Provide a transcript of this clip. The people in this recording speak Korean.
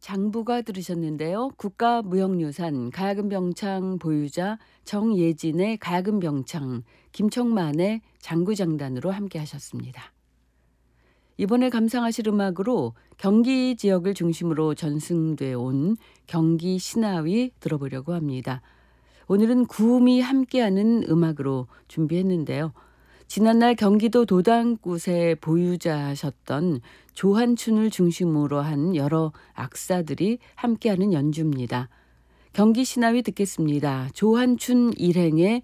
장부가 들으셨는데요. 국가무형유산 가야금병창 보유자 정예진의 가야금병창, 김청만의 장구장단으로 함께 하셨습니다. 이번에 감상하실 음악으로 경기 지역을 중심으로 전승돼 온 경기 신화위 들어보려고 합니다. 오늘은 구음이 함께하는 음악으로 준비했는데요. 지난날 경기도 도당굿의 보유자셨던 조한춘을 중심으로 한 여러 악사들이 함께하는 연주입니다. 경기 신화위 듣겠습니다. 조한춘 일행의